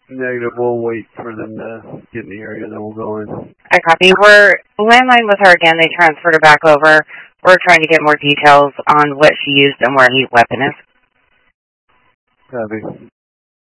Negative. We'll wait for them to get in the area, then we'll go in. I copy. We're landline with her again. They transferred her back over. We're trying to get more details on what she used and where the weapon is. Copy.